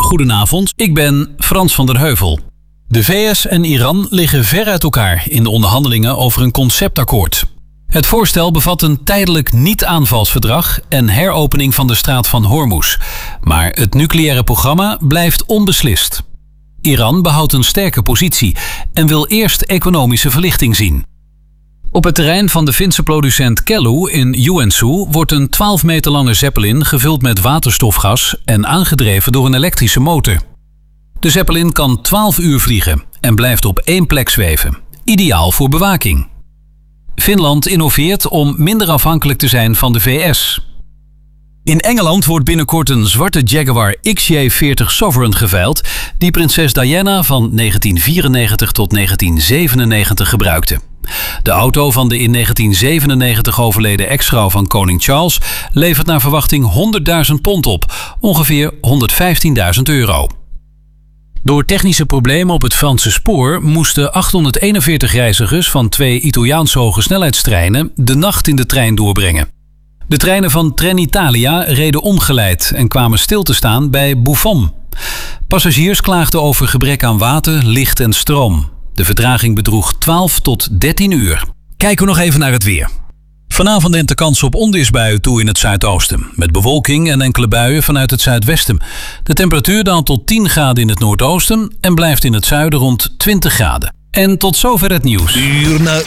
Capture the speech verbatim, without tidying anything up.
Goedenavond, ik ben Frans van der Heuvel. De V S en Iran liggen ver uit elkaar in de onderhandelingen over een conceptakkoord. Het voorstel bevat een tijdelijk niet-aanvalsverdrag en heropening van de straat van Hormuz. Maar het nucleaire programma blijft onbeslist. Iran behoudt een sterke positie en wil eerst economische verlichting zien. Op het terrein van de Finse producent Kellu in Joensuu wordt een twaalf meter lange Zeppelin gevuld met waterstofgas en aangedreven door een elektrische motor. De Zeppelin kan twaalf uur vliegen en blijft op één plek zweven. Ideaal voor bewaking. Finland innoveert om minder afhankelijk te zijn van de V S. In Engeland wordt binnenkort een zwarte Jaguar X J veertig Sovereign geveild die prinses Diana van negentien vierennegentig tot negentien zevenennegentig gebruikte. De auto van de in negentien zevenennegentig overleden ex-vrouw van koning Charles levert naar verwachting honderdduizend pond op, ongeveer honderdvijftienduizend euro. Door technische problemen op het Franse spoor moesten achthonderdeenenveertig reizigers van twee Italiaanse hogesnelheidstreinen de nacht in de trein doorbrengen. De treinen van Trenitalia reden omgeleid en kwamen stil te staan bij Buffon. Passagiers klaagden over gebrek aan water, licht en stroom. De vertraging bedroeg twaalf tot dertien uur. Kijken we nog even naar het weer. Vanavond neemt de kans op onweersbuien toe in het zuidoosten, met bewolking en enkele buien vanuit het zuidwesten. De temperatuur daalt tot tien graden in het noordoosten en blijft in het zuiden rond twintig graden. En tot zover het nieuws. Uur na